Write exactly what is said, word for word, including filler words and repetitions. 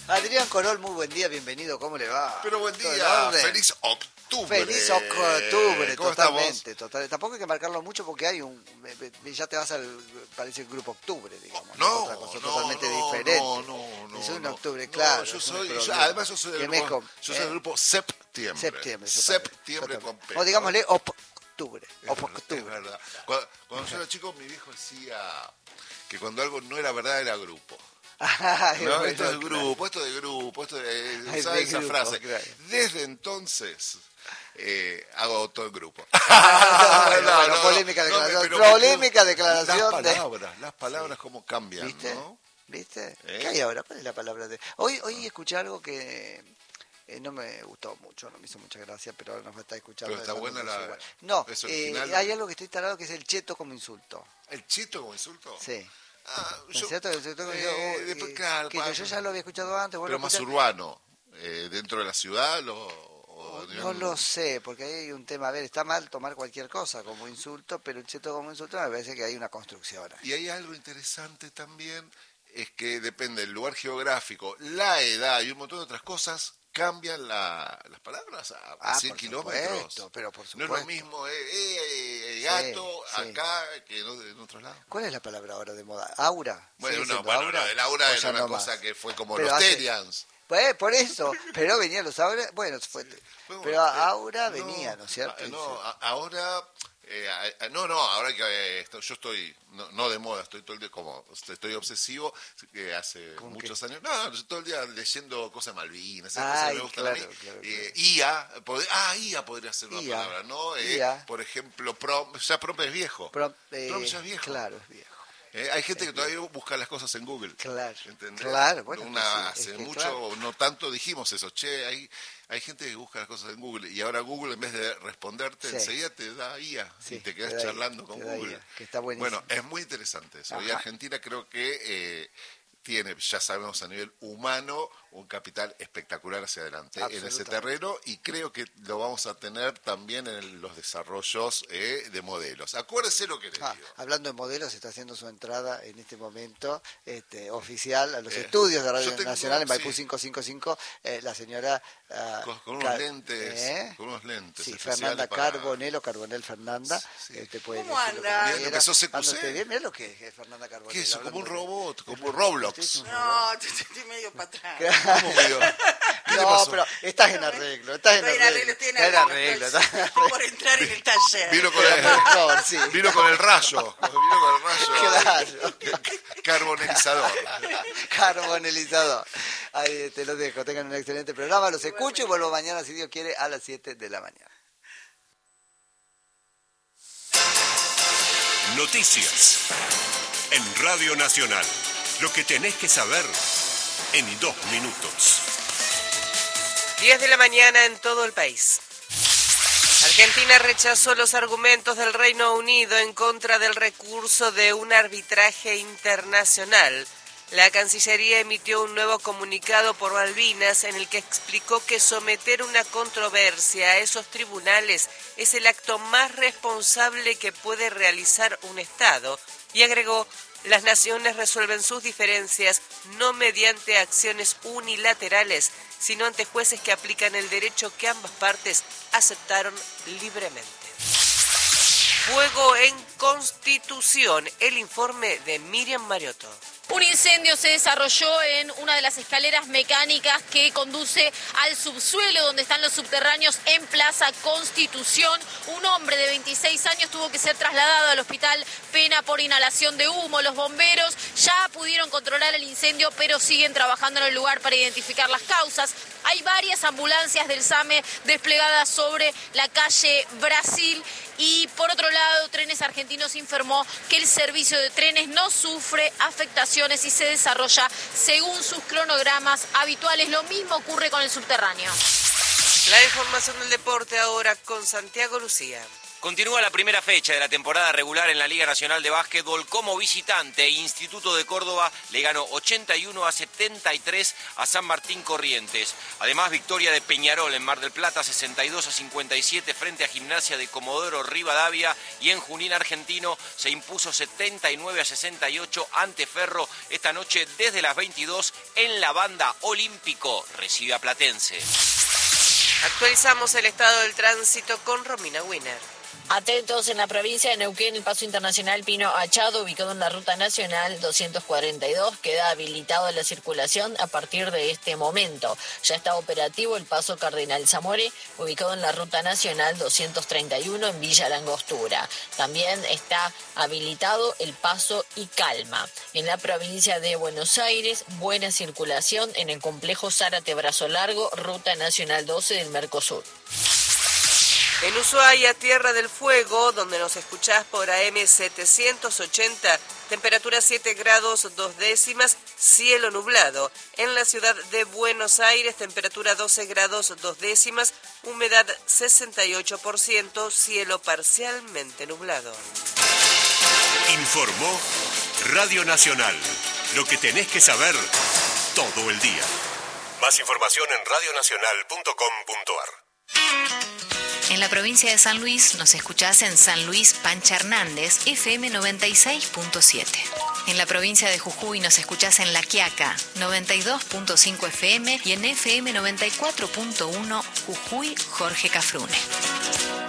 Adrián Corol, muy buen día, bienvenido, ¿cómo le va? Pero buen día, feliz octubre. Feliz octubre, ¿Cómo totalmente, estamos? total. Tampoco hay que marcarlo mucho porque hay un... Ya te vas al, parece el grupo octubre, digamos. No, es otra cosa no, totalmente no, diferente. no, no, no. Es un no, octubre, no, claro. Yo es soy, un yo, además yo soy que del me grupo, com- yo soy del eh, grupo septiembre. Septiembre. Septiembre con P. O digámosle octubre. Es verdad, es verdad. Cuando, cuando yo era chico, mi viejo decía que cuando algo no era verdad era grupo. Ay, No, bueno, esto es de claro. grupo, esto es de grupo, esto es, Ay, usaba de esa grupo, frase. claro. Desde entonces eh, hago todo en grupo. Bueno, bueno, polémica declaración, pero- polémica declaración Las de- palabras, las palabras cómo cambian, ¿Viste? ¿no? ¿Viste? ¿Eh? ¿Qué hay ahora? ¿Cuál es la palabra de...? Hoy, hoy escuché algo que eh, no me gustó mucho, no me hizo mucha gracia, pero ahora nos va a estar escuchando. Pero está de buena cuando la- igual. No, es eh, original. hay algo que estoy instalado que es el cheto como insulto. ¿El chito como insulto? Sí. Ah, ¿No es yo- cierto? El cheto como eh, insulto, oh, después, eh, claro, que pa- yo ya lo había escuchado antes. vos pero lo más escuchaste. urbano. Eh, ¿Dentro de la ciudad? Lo, o No lo sé, porque ahí hay un tema. A ver, está mal tomar cualquier cosa como insulto, pero el cheto como insulto me parece que hay una construcción ahí. Y hay algo interesante también, es que depende del lugar geográfico, la edad y un montón de otras cosas, cambian la, las palabras a, a Ah, cien por kilómetros. supuesto, pero por No es supuesto. lo mismo eh, eh, eh, gato Sí, sí. acá que en, en otros lados. ¿Cuál es la palabra ahora de moda? ¿Aura. Bueno, ¿Sigue no, siendo bueno, aura? lo del aura ¿O era ya una no cosa más? que fue como Pero los hace- Terians. Pues por eso, pero venían los aura, bueno, fue, Fue pero bueno, Aura no, venía, ¿no es cierto? ah, No, a- ahora, eh, a- a- no, no, ahora que eh, esto- yo estoy, no, no de moda, estoy todo el día como, estoy obsesivo, que hace ¿Cómo muchos qué? años, no, yo todo el día leyendo cosas de Malvinas, esas Ay, cosas que me gustan claro, a mí. claro, Eh, I A, pod- ah, I A podría ser una I A, palabra, ¿no? Eh, I A. Por ejemplo, prom, ya prom es viejo. Pero, eh, Prom ya es viejo. Claro, es viejo. Eh, hay gente que todavía busca las cosas en Google. Claro, ¿entendés? claro, bueno, Una- pues sí, hace es que mucho, claro. no tanto dijimos eso. Che, hay, hay gente que busca las cosas en Google y ahora Google en vez de responderte Sí. enseguida te da I A Sí, y te quedas te da I A, charlando con te da Google. I A, que está buenísimo. Bueno, es muy interesante eso. Y Ajá. Argentina creo que eh, tiene, ya sabemos a nivel humano, un capital espectacular hacia adelante en ese Absolutamente. terreno y creo que lo vamos a tener también en los desarrollos eh, de modelos. Acuérdese lo que les Ah, digo. hablando de modelos, está haciendo su entrada en este momento este, oficial a los Eh, estudios de Radio yo tengo- Nacional en Maipú sí. quinientos cincuenta y cinco, eh, la señora... ah, Con, con unos Ca- lentes, ¿eh? con unos lentes Sí, especiales Fernanda para- Carbonell o Carbonell Fernanda. Sí. Este, puede ¿Cómo decir lo que anda? quiera. Bien, empezó C Q C. Anda usted bien, mirá lo que es eh, Fernanda Carbonell. ¿Qué es eso? Como un hablando de- robot, como Roblox. ¿Usted es un No, te estoy medio para atrás. ¿Cómo medio? ¿Qué le No, pasó? pero estás en arreglo, estás en Estoy en arreglo. arreglo, estoy en Estás en arreglo. arreglo, Estoy, estás- estoy por entrar en el taller. Vino con el, Mejor, sí. vino con el rayo. Vino con el rayo. Claro. Carbonizador. Carbonelizador. Ahí te lo dejo. Tengan un excelente programa. Los escucho y vuelvo mañana, si Dios quiere, a las siete de la mañana. Noticias en Radio Nacional. Lo que tenés que saber en dos minutos. diez de la mañana en todo el país. Argentina rechazó los argumentos del Reino Unido en contra del recurso de un arbitraje internacional. La Cancillería emitió un nuevo comunicado por Malvinas en el que explicó que someter una controversia a esos tribunales es el acto más responsable que puede realizar un Estado y agregó: las naciones resuelven sus diferencias no mediante acciones unilaterales, sino ante jueces que aplican el derecho que ambas partes aceptaron libremente. Fuego en Constitución, el informe de Miriam Mariotto. Un incendio se desarrolló en una de las escaleras mecánicas que conduce al subsuelo donde están los subterráneos en Plaza Constitución. Un hombre de veintiséis años tuvo que ser trasladado al hospital Pena por inhalación de humo. Los bomberos ya pudieron controlar el incendio, pero siguen trabajando en el lugar para identificar las causas. Hay varias ambulancias del SAME desplegadas sobre la calle Brasil. Y por otro lado, Trenes Argentinos informó que el servicio de trenes no sufre afectaciones y se desarrolla según sus cronogramas habituales. Lo mismo ocurre con el subterráneo. La información del deporte ahora con Santiago Lucía. Continúa la primera fecha de la temporada regular en la Liga Nacional de Básquetbol. Como visitante, Instituto de Córdoba le ganó ochenta y uno a setenta y tres a San Martín Corrientes. Además, victoria de Peñarol en Mar del Plata, sesenta y dos a cincuenta y siete frente a Gimnasia de Comodoro Rivadavia. Y en Junín Argentino se impuso setenta y nueve a sesenta y ocho ante Ferro. Esta noche desde las veintidós en la Banda Olímpico recibe a Platense. Actualizamos el estado del tránsito con Romina Winner. Atentos, en la provincia de Neuquén, el paso internacional Pino Achado, ubicado en la ruta nacional doscientos cuarenta y dos, queda habilitado a la circulación a partir de este momento. Ya está operativo el paso Cardenal Zamore, ubicado en la ruta nacional doscientos treinta y uno en Villa Langostura. También está habilitado el paso Icalma. En la provincia de Buenos Aires, buena circulación en el complejo Zárate Brazo Largo, ruta nacional doce del Mercosur. En Ushuaia, Tierra del Fuego, donde nos escuchás por A M setecientos ochenta, temperatura siete grados dos décimas, cielo nublado. En la ciudad de Buenos Aires, temperatura doce grados dos décimas, humedad sesenta y ocho por ciento, cielo parcialmente nublado. Informó Radio Nacional. Lo que tenés que saber todo el día. Más información en radio nacional punto com punto a r. En la provincia de San Luis nos escuchás en San Luis Pancha Hernández, F M noventa y seis punto siete. En la provincia de Jujuy nos escuchás en La Quiaca, noventa y dos punto cinco F M y en F M noventa y cuatro punto uno Jujuy Jorge Cafrune.